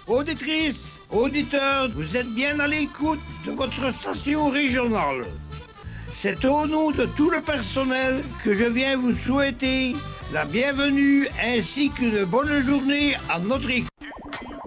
Auditrices, auditeurs, vous êtes bien à l'écoute de votre station régionale. C'est au nom de tout le personnel que je viens vous souhaiter la bienvenue ainsi qu'une bonne journée à notre écoute.